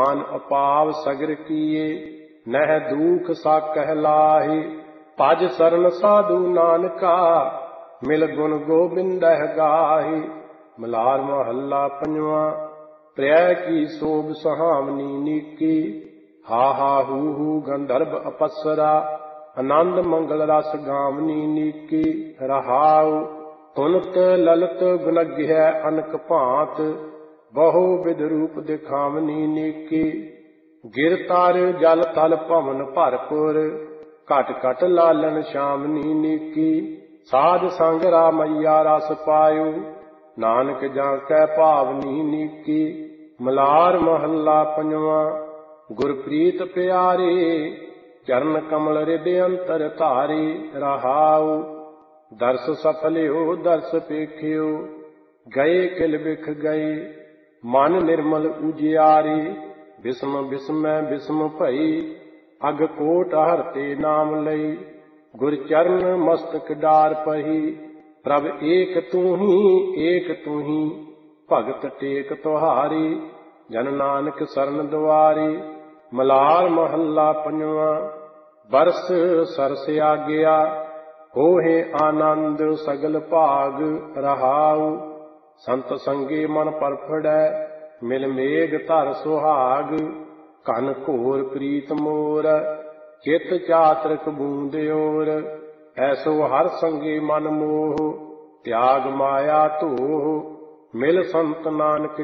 मान अपाव सगर किए, नह दुख सा कहलाहे। भज सरन साधु नानका, मिल गुण गोबिंदह गाहे। मलार महला पंजवा। प्रिय की शोभ सुहावनी नीकी, हा हा हू गंधर्व अपसरा, आनंद मंगल रस गावनी नीकी। रहाउ तुनत ललित गुणज्ञ अनक भांत, बहु विध रूप दिखावनी नीकी। गिर तार जल थल पवन भरपुर, घट घट लालन श्यामनी नीकी। साध संग रामैया रस पायो, नानक जाकै भावनी नीकी। मलार महला पंजवा। गुरप्रीत प्यारे, चरण कमल हृदय अंतर धारे। रहाउ दर्श सफलियो दर्श पेखियो, गए किल बिख गए, मन निर्मल उजियारे। बिस्म बिस्मै बिस्म भई, अग कोट हरते नाम लई। गुर चरण मस्तक डार पही, प्रभ एक तू ही, भगत टेक तुहारी। जन नानक सरन दुआरे। मलार महला पंजवा। बरस सरस आग्या, होहे आनंद सगल भाग। रहाउ संत संगे मन परफड़ै, मिल मेघ धर सुहाग। कन घोर प्रीत मोर, चित चातरक बूंद ओर। ऐसो हर संगे मन मोह, त्याग माया धोह। मिल संत नानक